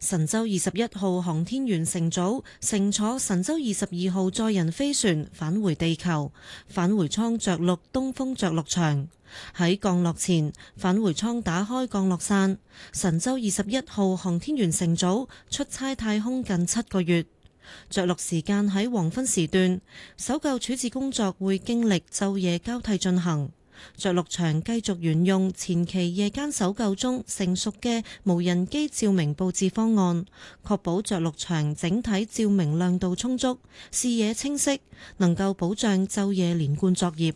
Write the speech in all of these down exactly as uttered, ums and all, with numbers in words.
神舟二十一號航天員乘組乘坐神舟二十二號載人飛船返回地球，返回艙着陸東風着陸場。喺降落前，返回艙打開降落傘。神舟二十一號航天員乘組出差太空近七個月，着陸時間喺黃昏時段，搜救處置工作會經歷晝夜交替進行。着陸場繼續沿用前期夜間搜救中成熟嘅無人機照明佈置方案，確保着陸場整體照明亮度充足、視野清晰，能夠保障晝夜連貫作業。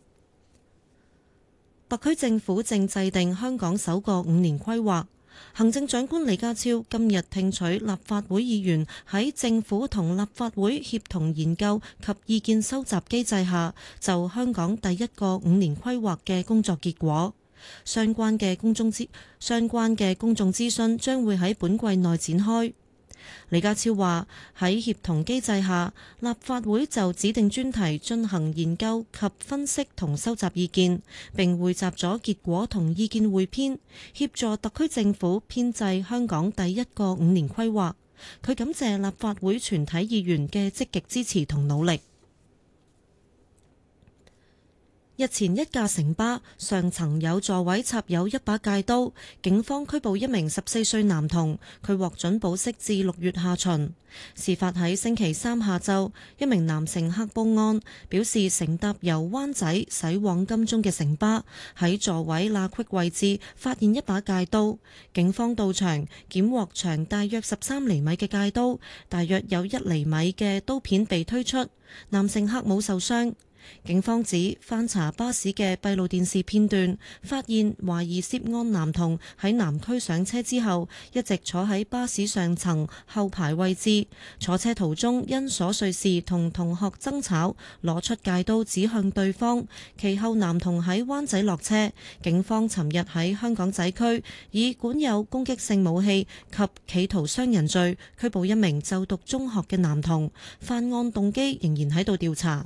特區政府正制定香港首個五年規劃。行政長官李家超今日聽取立法會議員喺政府同立法會協同研究及意見收集機制下，就香港第一個五年規劃嘅工作結果。相關嘅公眾諮相關嘅公眾諮詢將會喺本季內展開。李家超話喺協同機制下，立法會就指定專題進行研究及分析同收集意見，並匯集咗結果同意見匯編，協助特區政府編製香港第一個五年規劃。佢感謝立法會全體議員嘅積極支持同努力。日前一架城巴上層有座位插有一把戒刀，警方拘捕一名十四歲男童，佢獲准保釋至六月下旬。事發喺星期三下晝，一名男乘客報案，表示乘搭由灣仔駛往金鐘嘅城巴喺座位罅隙位置發現一把戒刀，警方到場檢獲長大約十三厘米嘅戒刀，大約有一厘米嘅刀片被推出，男乘客冇受傷。警方指翻查巴士嘅閉路電視片段，發現懷疑涉案男童喺南區上車之後，一直坐喺巴士上層後排位置。坐車途中因瑣碎事同同學爭吵，攞出戒刀指向對方。其後男童喺灣仔落車。警方尋日喺香港仔區以管有攻擊性武器及企圖傷人罪拘捕一名就讀中學嘅男童，犯案動機仍然喺度調查。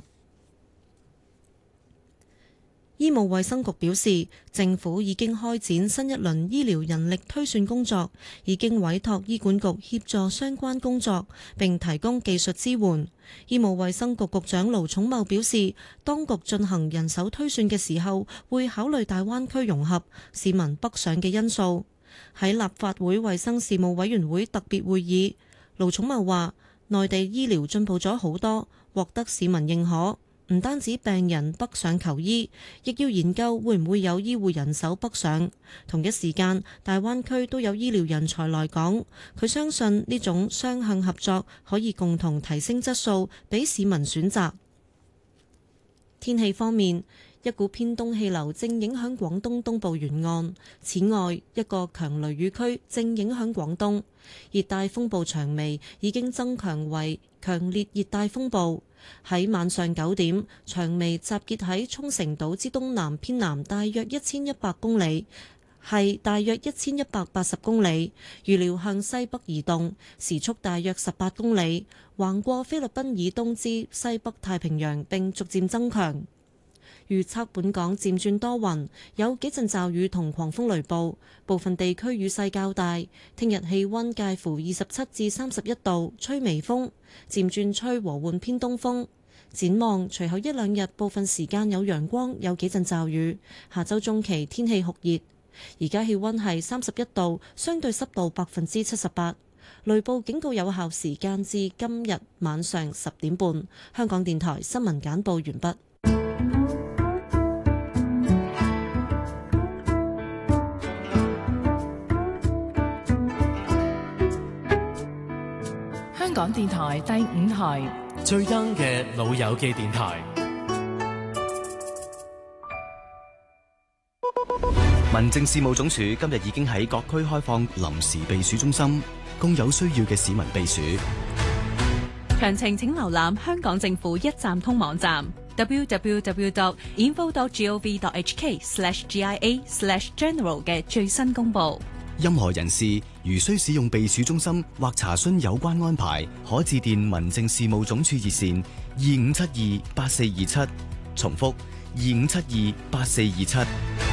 醫務衛生局表示，政府已經開展新一輪醫療人力推算工作，已經委託醫管局協助相關工作，並提供技術支援。醫務衛生局局長盧寵茂表示，當局進行人手推算嘅時候，會考慮大灣區融合、市民北上嘅因素。喺立法會衛生事務委員會特別會議，盧寵茂話，內地醫療進步咗好多，獲得市民認可。唔單止病人北上求醫，亦要研究會唔會有醫護人手北上。同一時間，大灣區都有醫療人才來港。佢相信呢種雙向合作可以共同提升質素，俾市民選擇。天氣方面，一股偏東氣流正影響廣東東部沿岸，此外，一個強雷雨區正影響廣東。熱帶風暴長眉已經增強為強烈熱帶風暴。喺晚上九點，長眉集結喺沖繩島之東南偏南大約一千一百公里，係大約一千一百八十公里，預料向西北移動，時速大約十八公里，橫過菲律賓以東至西北太平洋並逐漸增強。預測本港漸轉多雲，有幾陣驟雨同狂風雷暴，部分地區雨勢較大。聽日氣溫介乎二十七至三十一度，吹微風，漸轉吹和緩偏東風。展望隨後一兩日，部分時間有陽光，有幾陣驟雨。下周中期天氣酷熱。而家氣溫係三十一度，相對濕度百分之七十八。雷暴警告有效時間至今日晚上十點半。香港電台新聞簡報完畢。 香港電台第五台最 young 嘅老友記電台。 民政事務總署今日已經喺各區開放臨時避暑中心，供有需要嘅市民避暑。 詳情請瀏覽香港政府一站通網站 double-u double-u double-u dot info dot gov dot h k slash g i a slash general 嘅最新公佈。 任何人士如需使用避暑中心或查詢有關安排，可致電民政事務總署熱線二五七二八四二七，重複二五七二八四二七。